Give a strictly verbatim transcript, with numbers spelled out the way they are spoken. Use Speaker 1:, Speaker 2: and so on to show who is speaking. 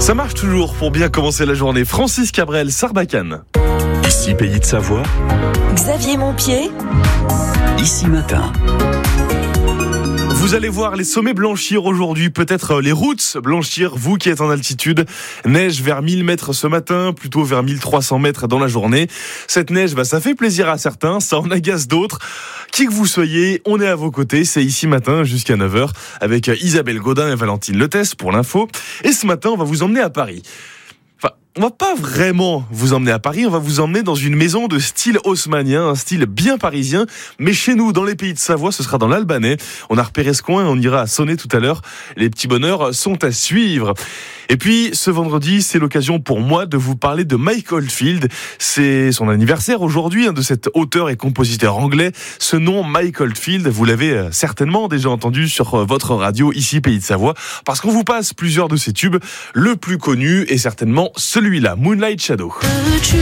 Speaker 1: Ça marche toujours pour bien commencer la journée. Francis Cabrel, Sarbacane.
Speaker 2: Ici Pays de Savoie.
Speaker 3: Xavier Montpied.
Speaker 2: Ici Matin.
Speaker 1: Vous allez voir les sommets blanchir aujourd'hui, peut-être les routes blanchir, vous qui êtes en altitude. Neige vers mille mètres ce matin, plutôt vers mille trois cents mètres dans la journée. Cette neige, bah, ça fait plaisir à certains, ça en agace d'autres. Qui que vous soyez, on est à vos côtés, c'est Ici Matin jusqu'à neuf heures avec Isabelle Gaudin et Valentine Letès pour l'info. Et ce matin, on va vous emmener à Paris. Enfin, on va pas vraiment vous emmener à Paris, on va vous emmener dans une maison de style haussmannien, un style bien parisien, mais chez nous, dans les Pays de Savoie, ce sera dans l'Albanais. On a repéré ce coin, on ira à sonner tout à l'heure. Les petits bonheurs sont à suivre. Et puis, ce vendredi, c'est l'occasion pour moi de vous parler de Mike Oldfield. C'est son anniversaire aujourd'hui, hein, de cet auteur et compositeur anglais. Ce nom, Mike Oldfield, vous l'avez certainement déjà entendu sur votre radio, ici Pays de Savoie, parce qu'on vous passe plusieurs de ses tubes. Le plus connu est certainement celui-là, Moonlight Shadow.